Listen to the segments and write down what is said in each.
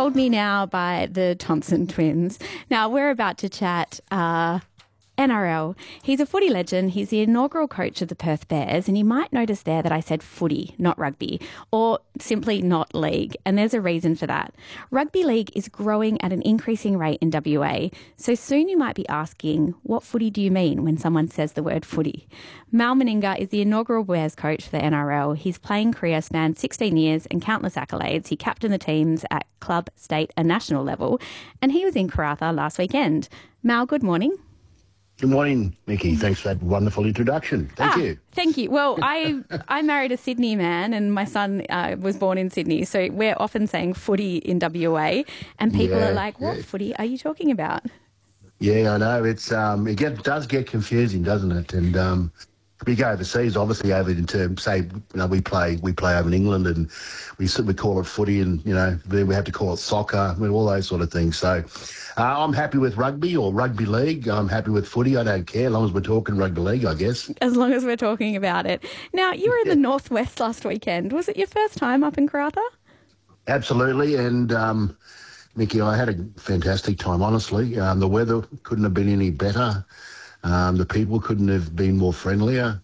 told me now by the Thompson twins. Now, we're about to chat NRL. He's a footy legend. He's the inaugural coach of the Perth Bears, and you might notice there that I said footy, not rugby, or simply not league, and there's a reason for that. Rugby league is growing at an increasing rate in WA, so soon you might be asking, what footy do you mean when someone says the word footy? Mal Meninga is the inaugural Bears coach for the NRL. His playing career spanned 16 years and countless accolades. He captained the teams at club, state and national level, and he was in Karratha last weekend. Mal, good morning. Good morning, Nikki. Thanks for that wonderful introduction. Thank you. Thank you. Well, I married a Sydney man and my son was born in Sydney, so we're often saying footy in WA, and people are like, what footy are you talking about? Yeah, I know. It's does get confusing, doesn't it? And we go overseas, obviously, over into, say, we play over in England, and we call it footy, and we have to call it soccer, all those sort of things. So I'm happy with rugby or rugby league. I'm happy with footy. I don't care, as long as we're talking rugby league, I guess. As long as we're talking about it. Now, you were in the Northwest last weekend. Was it your first time up in Karratha? Absolutely, and Mickey, I had a fantastic time, honestly. The weather couldn't have been any better. The people couldn't have been more friendlier.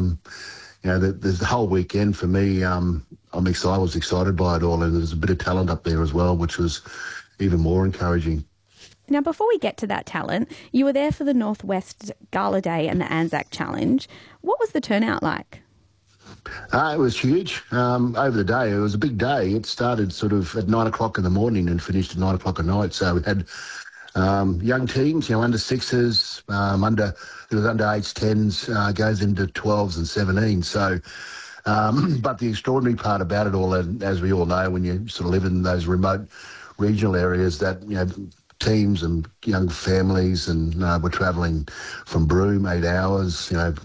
The whole weekend for me, I was excited by it all, and there's a bit of talent up there as well, which was even more encouraging. Now, before we get to that talent, you were there for the Northwest Gala Day and the Anzac Challenge. What was the turnout like? It was huge. Over the day, it was a big day. It started sort of at 9 o'clock in the morning and finished at 9 o'clock at night. So we had young teams, under sixes, under age 10s, goes into 12s and 17s. So, but the extraordinary part about it all, and as we all know, when you sort of live in those remote regional areas, that teams and young families, and we're travelling from Broome 8 hours,